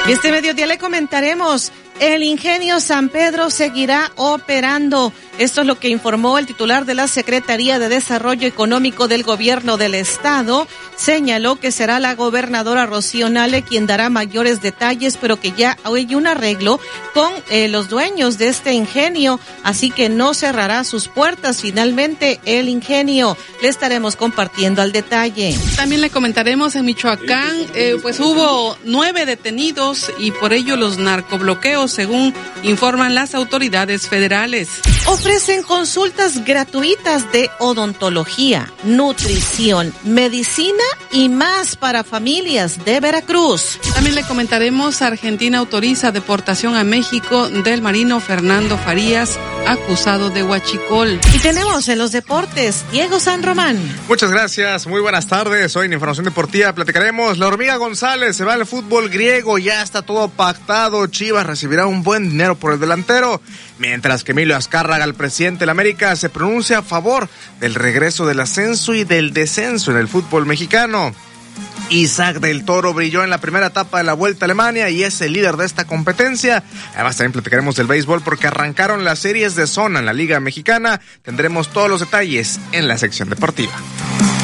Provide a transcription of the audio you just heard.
Y este mediodía le comentaremos, el Ingenio San Pedro seguirá operando. Esto es lo que informó el titular de la Secretaría de Desarrollo Económico del Gobierno del Estado. Señaló que será la gobernadora Rocío Nale quien dará mayores detalles, pero que ya hay un arreglo con los dueños de este ingenio, así que no cerrará sus puertas finalmente el ingenio. Le estaremos compartiendo al detalle. También le comentaremos en Michoacán, pues hubo 9 detenidos y por ello los narcobloqueos, según informan las autoridades federales. Ofrecen consultas gratuitas de odontología, nutrición, medicina y más para familias de Veracruz. También le comentaremos, Argentina autoriza deportación a México del marino Fernando Farías, acusado de huachicol. Y tenemos en los deportes, Diego San Román. Muchas gracias, muy buenas tardes. Hoy en Información Deportiva platicaremos, la Hormiga González se va al fútbol griego, ya está todo pactado, Chivas recibirá un buen dinero por el delantero, mientras que Emilio Azcárraga, el presidente de la América, se pronuncia a favor del regreso del ascenso y del descenso en el fútbol mexicano. Isaac del Toro brilló en la primera etapa de la Vuelta a Alemania y es el líder de esta competencia. Además también platicaremos del béisbol porque arrancaron las series de zona en la Liga Mexicana. Tendremos todos los detalles en la sección deportiva.